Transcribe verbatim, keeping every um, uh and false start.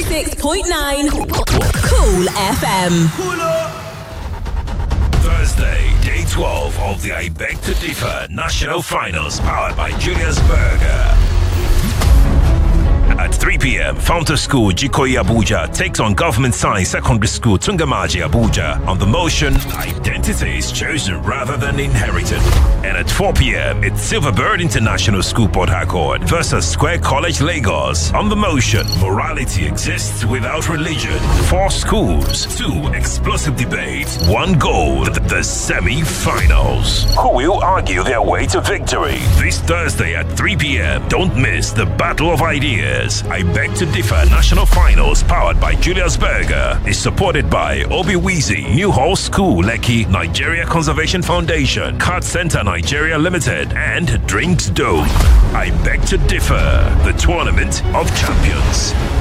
ninety-six point nine Cool F M. Thursday, day twelve of the I Beg to Differ National Finals powered by Julius Berger. At three p.m, Fountain School Jikoyi Abuja takes on Government Science Secondary School Tungamaji Abuja on the motion Identity is chosen rather than inherited. And at four p.m, it's Silverbird International School Port Harcourt versus Square College Lagos on the motion Morality exists without religion. Four schools, two explosive debates, one goal, the, the semi-finals. Who will argue their way to victory? This Thursday at three p.m, don't miss the Battle of Ideas. I Beg to Differ National Finals powered by Julius Berger is supported by Obi Weezy, New Hall School, Lekki, Nigeria Conservation Foundation, Card Center Nigeria Limited, and Drinks Dome. I Beg to Differ, the Tournament of Champions.